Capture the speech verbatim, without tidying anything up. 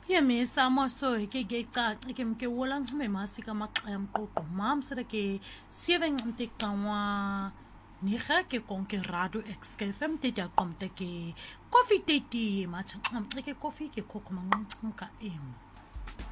Ye me samo so ke ke ka ke ke wolang me masika makayam ko ko mam sera ke sieveng te kawa ni ga ke kon ke rado ex ke fem te ja kom te ke coffee te ti ma ke coffee ke ko ko mang ka em